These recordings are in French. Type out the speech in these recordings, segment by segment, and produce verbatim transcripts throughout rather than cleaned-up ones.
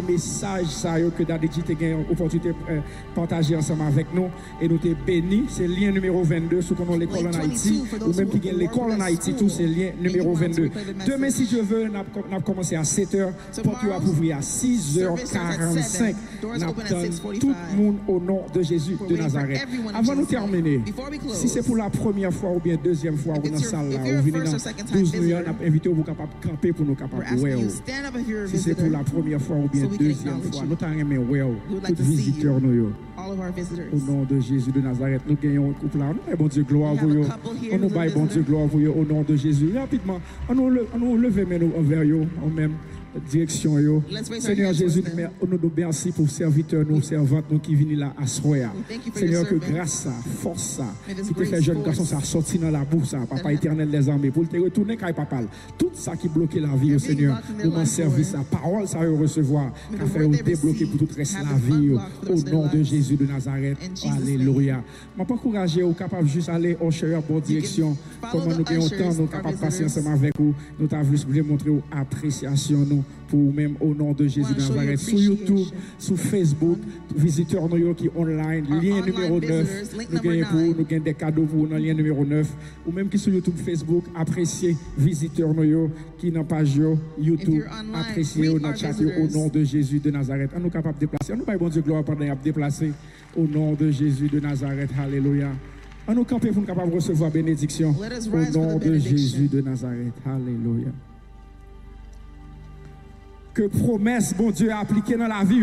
messages ça que Daddy G t'a gagné opportunité de partager ensemble avec nous et nous t'es bénis. C'est lien numéro vingt-deux sous qu'on l'école en Haïti ou même qui gagne l'école en Haïti tout c'est lien numéro vingt-deux. Demain si je veux on a commencé à sept heures pour tu vas ouvrir à six heures quarante-cinq. Nous tout le monde au nom de Jésus de Nazareth. Avant de terminer, si c'est pour la première fois ou bien deuxième fois ou dans la salle là, ou venez dans douze millions, on a invité vous capable de camper pour nous capable de ouais. Si c'est pour la première fois ou bien deuxième fois, nous t'en aimé ouais. Tous visiteurs nous au nom de Jésus de Nazareth, nous gagnons un couple là. Nous bon Dieu gloire pour vous. On nous baille bon Dieu gloire pour vous au nom de Jésus. Rapidement, on nous on nous lever nous envers vous, en même direction yo. Seigneur Jésus, nous nous merci pour serviteurs, nous servantes, nous qui viennent là à soir. Seigneur, que grâce ça, force ça, qui te fait jeune garçon ça sorti dans la bourse, papa éternel des armées, pour te retourner quand papa. Tout ça qui bloquait la vie au Seigneur, nous m'en servir sa parole, ça va recevoir, qu'a fait débloquer pour tout reste la vie au nom de Jésus de Nazareth. Alléluia. Je peux encourager ou capable juste aller au cher pour direction, comment nous gagnons temps, nous capables de passer ensemble avec vous, nous t'avons juste voulu montrer appréciation nous pour même au nom de Jésus de Nazareth. Sur YouTube, sur Facebook, visiteurs nous qui online, lien numéro neuf, nous gagnons pour nous gagnons des cadeaux pour nous, lien numéro neuf, ou même qui sur YouTube, Facebook, appréciez visiteurs nous qui n'ont pas YouTube, appréciez notre chat au nom de Jésus de Nazareth. On nous capable de déplacer, on nous pas bon Dieu gloire pendant à déplacer au nom de Jésus de Nazareth. Alléluia. On nous camper pour nous capable de recevoir bénédiction au nom de Jésus de Nazareth. Alléluia. Que promesse, bon Dieu, appliquée dans la vie.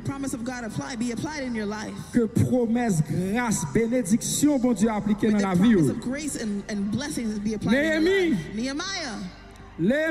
Que promesse, grâce, bénédiction, bon Dieu, appliquée dans la vie. Néhémie.